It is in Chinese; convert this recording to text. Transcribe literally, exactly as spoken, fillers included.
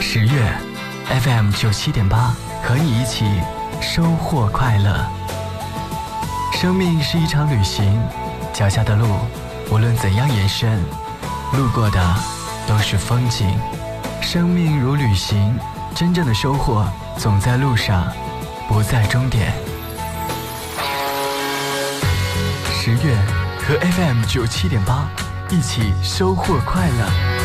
十月 F M 九七点八，和你一起收获快乐。生命是一场旅行，脚下的路无论怎样延伸，路过的都是风景。生命如旅行，真正的收获总在路上，不在终点。十月和 F M 九七点八一起收获快乐。